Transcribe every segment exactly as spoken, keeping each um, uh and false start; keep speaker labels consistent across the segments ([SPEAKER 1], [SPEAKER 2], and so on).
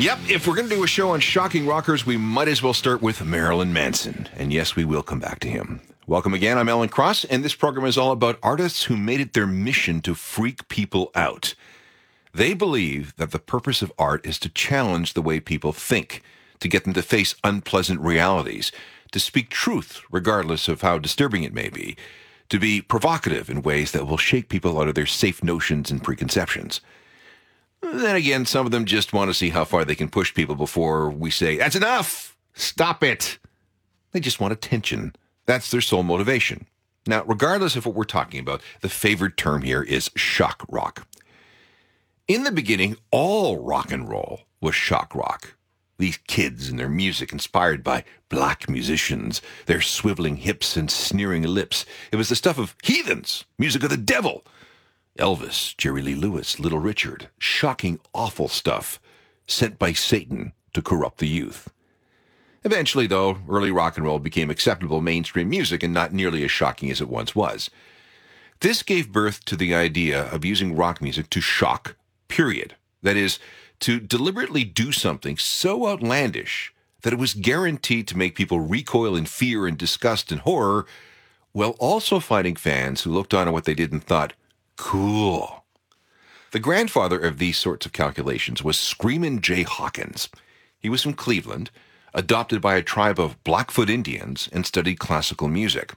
[SPEAKER 1] Yep, if we're going to do a show on shocking rockers, we might as well start with Marilyn Manson. And yes, we will come back to him. Welcome again, I'm Alan Cross, and this program is all about artists who made it their mission to freak people out. They believe that the purpose of art is to challenge the way people think, to get them to face unpleasant realities, to speak truth, regardless of how disturbing it may be, to be provocative in ways that will shake people out of their safe notions and preconceptions. Then again, some of them just want to see how far they can push people before we say, that's enough! Stop it! They just want attention. That's their sole motivation. Now, regardless of what we're talking about, the favored term here is shock rock. In the beginning, all rock and roll was shock rock. These kids and their music inspired by black musicians, their swiveling hips and sneering lips. It was the stuff of heathens, music of the devil. Elvis, Jerry Lee Lewis, Little Richard, shocking, awful stuff sent by Satan to corrupt the youth. Eventually, though, early rock and roll became acceptable mainstream music and not nearly as shocking as it once was. This gave birth to the idea of using rock music to shock, period. That is, to deliberately do something so outlandish that it was guaranteed to make people recoil in fear and disgust and horror, while also finding fans who looked on at what they did and thought, cool. The grandfather of these sorts of calculations was Screamin' Jay Hawkins. He was from Cleveland, adopted by a tribe of Blackfoot Indians, and studied classical music.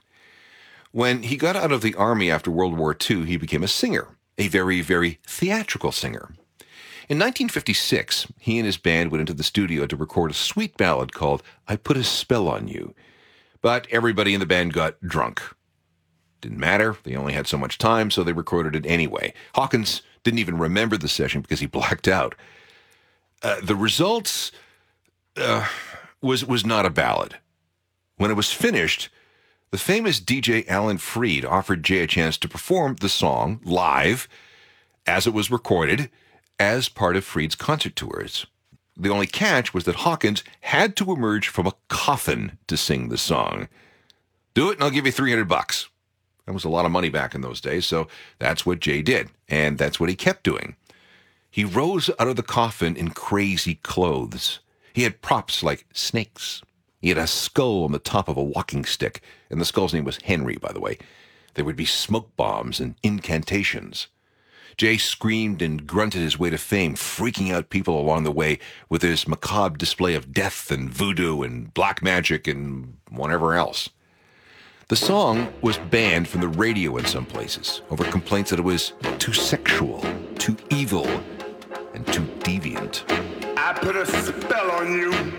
[SPEAKER 1] When he got out of the army after World War Two, he became a singer, a very, very theatrical singer. In nineteen fifty-six, he and his band went into the studio to record a sweet ballad called I Put a Spell on You. But everybody in the band got drunk. Didn't matter. They only had so much time, so they recorded it anyway. Hawkins didn't even remember the session because he blacked out. Uh, the results uh, was was not a ballad. When it was finished, the famous D J Alan Freed offered Jay a chance to perform the song live as it was recorded as part of Freed's concert tours. The only catch was that Hawkins had to emerge from a coffin to sing the song. Do it and I'll give you three hundred bucks. That was a lot of money back in those days, so that's what Jay did, and that's what he kept doing. He rose out of the coffin in crazy clothes. He had props like snakes. He had a skull on the top of a walking stick, and the skull's name was Henry, by the way. There would be smoke bombs and incantations. Jay screamed and grunted his way to fame, freaking out people along the way with his macabre display of death and voodoo and black magic and whatever else. The song was banned from the radio in some places over complaints that it was too sexual, too evil, and too deviant.
[SPEAKER 2] I put a spell on you.